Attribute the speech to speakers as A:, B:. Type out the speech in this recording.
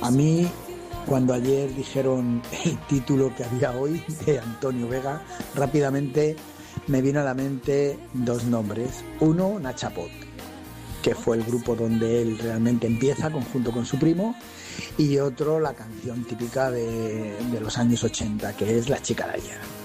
A: A mí, cuando ayer dijeron el título que había hoy de Antonio Vega, rápidamente me vino a la mente dos nombres. Uno, Nachapot, que fue el grupo donde él realmente empieza junto con su primo, y otro, la canción típica de los años 80, que es La chica de ayer.